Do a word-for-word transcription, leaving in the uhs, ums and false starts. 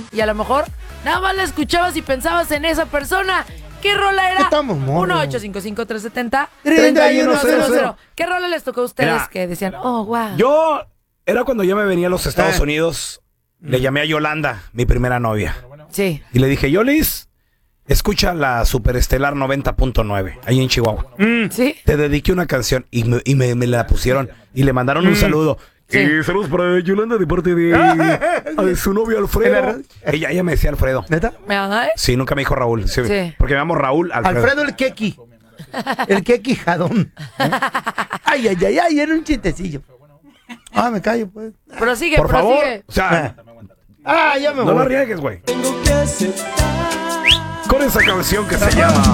Y a lo mejor nada más la escuchabas y pensabas en esa persona. ¿Qué rola era? Estamos morros. uno ocho cinco cinco, tres siete cero, treinta y uno cero cero. ¿Qué rola les tocó a ustedes Mira, que decían, oh, wow? Yo, era cuando yo me venía a los Estados Eh. Unidos, le llamé a Yolanda, mi primera novia. Sí. Y le dije, Yolis, escucha la Superestelar noventa punto nueve, ahí en Chihuahua. Sí. Te dediqué una canción y me, y me, me la pusieron y le mandaron un saludo. Sí. Y saludos para Yolanda de parte de, de su novio Alfredo. Ella, ella me decía Alfredo. ¿Neta? Ajá, ¿eh? Sí, nunca me dijo Raúl. Sí, Sí. Porque me llamo Raúl Alfredo. Alfredo el Keki. El Keki Jadón. Ay, ay, ay, ay, era un chistecillo. Ah, me callo, pues. Prosigue, Por favor. prosigue. O sea, Ah, ya me no la voy. riegues, güey. Con esa canción que se llama